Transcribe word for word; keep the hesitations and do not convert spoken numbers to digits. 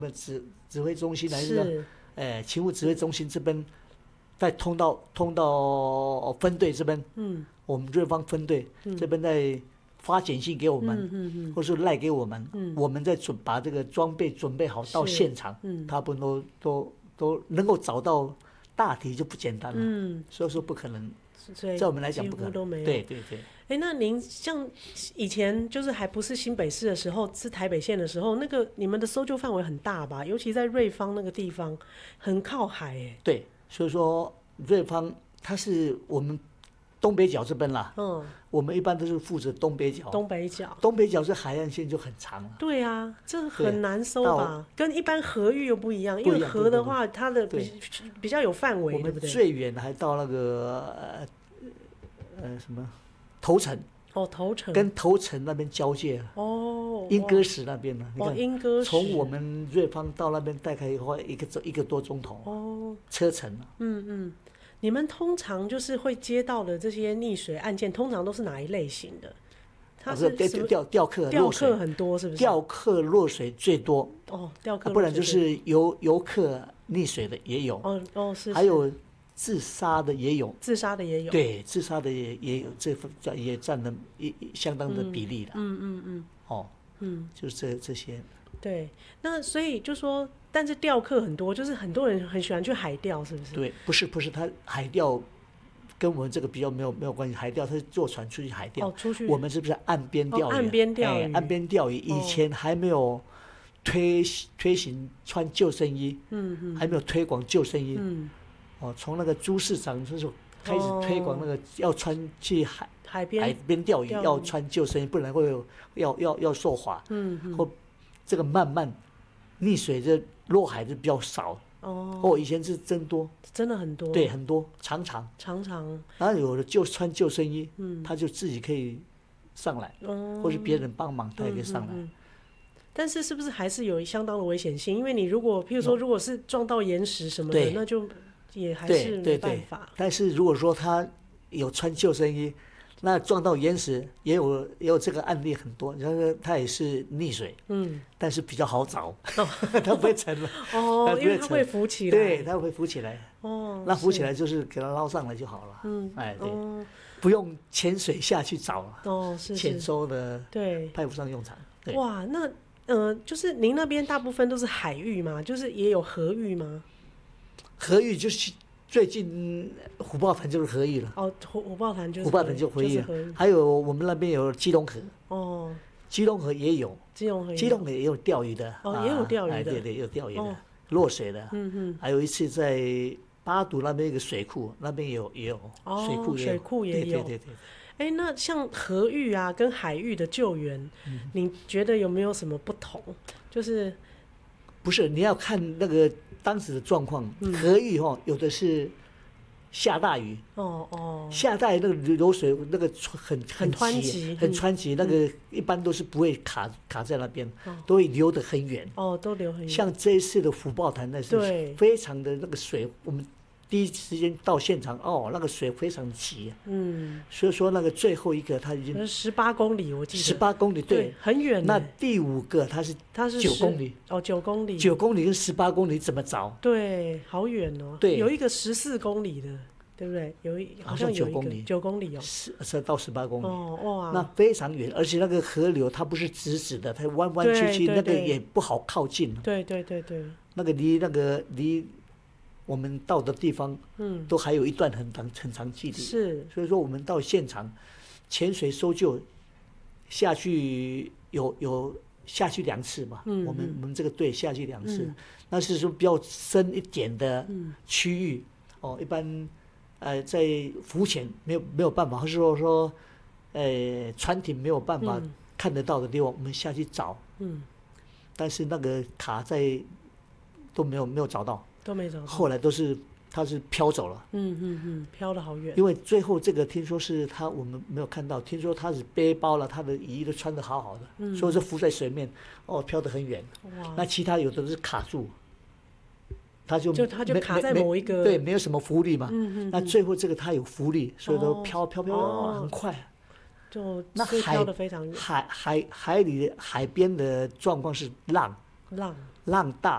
指指挥中心还是哎勤务指挥中心这边，再通到通到分队这边，嗯，我们瑞芳分队、嗯、这边在发简讯给我们，嗯嗯嗯、或是赖给我们，嗯、我们再准把这个装备准备好到现场，嗯、他们都都都能够找到大体就不简单了，嗯，所以说不可能。在我们来讲不可能， 几乎都没有。 对对对。 哎，那您像以前就是还不是新北市的时候，是台北县的时候，那个你们的搜救范围很大吧？尤其在瑞芳那个地方，很靠海哎。 对，所以说瑞芳它是我们东北角这边啦，嗯，我们一般都是负责东北角。 东北角， 东北角是海岸线就很长了。 对啊，这很难搜吧？跟一般河域又不一样，因为河的话，它的比比较有范围，对不对？ 我们最远还到那个呃呃什么头城。 哦，头城跟头城那边交界了。哦，莺歌石那边呢？ 哦，莺歌石从我们瑞芳到那边大概花一个一个多钟头。哦，车程。 嗯嗯。你们通常就是会接到的这些溺水案件，通常都是哪一类型的？ 它是钓钓客钓客很多，是不是？ 钓客落水最多哦，钓客、 啊，不然就是游游客溺水的也有。 哦哦是, 是。 还有自杀的也有， 自杀的也有。 对，自杀的也也有，这也占了一相当的比例了。 嗯嗯嗯。 哦，嗯，就是这这些。 对，那所以就说，但是钓客很多，就是很多人很喜欢去海钓，是不是？ 对，不是不是，他海钓跟我们这个比较没有没有关系。海钓他是坐船出去海钓， 哦，出去。 我们是不是岸边钓鱼？ 哦、岸边钓鱼、 哎，岸边钓鱼。以前还没有推推行穿救生衣，嗯嗯，还没有推广救生衣，嗯，哦，从那个朱市长那时候开始推广那个要穿去海。 海边海边钓鱼要穿救生衣，不然会有要要要受滑。嗯嗯。或这个慢慢溺水，这落海就比较少。哦。哦，以前是真多， 真的很多。 对，很多，常常。 常常。 然后有的就穿救生衣，嗯，他就自己可以上来，哦，或是别人帮忙，他也可以上来。嗯嗯嗯。 但是是不是还是有相当的危险性？因为你如果譬如说，如果是撞到岩石什么的，那就也还是没办法。 对对对。但是如果说他有穿救生衣，那撞到岩石也有也有这个案例很多，然后他也是溺水，嗯，但是比较好找，哦、他不会沉了， 哦，因为他会浮起来， 对，他会浮起来，哦，那浮起来就是给他捞上来就好了，嗯，哎，对，哦、不用潜水下去找了， 哦，是潜收的， 对， 派不上用场，对， 哇，那呃，就是您那边大部分都是海域吗？就是也有河域吗？ 河域就是。最近虎豹潭就是河域了。 哦，虎虎豹潭就是虎豹潭就河域了。还有我们那边有基隆河。哦。基隆河也有。 基隆河。 基隆河也有钓鱼的。 哦，也有钓鱼的。 对对，有钓鱼的，落水的。嗯嗯。还有一次在八堵那边一个水库，那边也有也有水库也有。 水库也有。 对对对。 哎，那像河域啊跟海域的救援，你觉得有没有什么不同？就是。 不是，你要看那个当时的状况。嗯、河域哈，有的是下大雨。哦哦。下大雨那个流水那个很很湍急， 很湍急，那个一般都是不会卡卡在那边，哦、都会流得很远。 哦，都流很远。 像这一次的虎豹潭那是非常的那个水，我们第一时间到现场，哦，那个水非常急。嗯。所以说那个最后一个他已经十八公里，我记得。 十八公里，对， 很远。 那第五个他是他是九公里。 哦，九公里。 九公里跟十八公里怎么找？ 对，好远哦。 对， 有一个十四公里的，对不对？有一好像有一个九公里哦， 十到十八公里。哦哇，那非常远，而且那个河流它不是直直的，它弯弯曲曲，那个也不好靠近。 对对对对。 那个离那个离。我们到的地方，嗯，都还有一段很长很长距离， 是， 所以说我们到现场潜水搜救下去有有下去两次嘛，嗯，我们我们这个队下去两次，嗯、那是说比较深一点的区域，嗯、哦，一般呃在浮潜没有没有办法，或是说说呃船艇没有办法看得到的地方，嗯、我们下去找，嗯，但是那个卡在都没有没有找到。 都没找到， 后来都是他是飘走了。 嗯嗯嗯，飘得好远。 因为最后这个听说是他我们没有看到，听说他是背包了，他的雨衣都穿得好好的，嗯、所以说浮在水面，哦，飘得很远。哇！那其他有的都是卡住，他就就他就卡在某一个对，没有什么浮力嘛。嗯 嗯, 嗯。那最后这个他有浮力，所以都飘飘飘哦， 很快。 就那海飘得非常远。 海海海里海边的状况是浪浪浪大。